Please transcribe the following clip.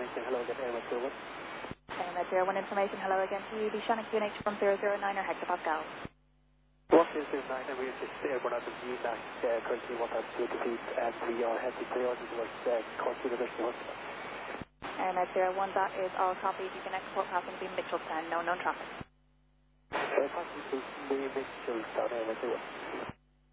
information, hello again, Airmet 01. Airmet 01 information, hello again to you, the Shannon QNH from 009 or hectopascal. 1009, and we're just airborne out of UMAC, currently 1,200 feet, and we are heading priority towards Cork University Hospital. Airmet 01, that is all copies. You can export passing beam Mitchellstown, no known traffic. Passing to Mitchellstown, Airmet 01.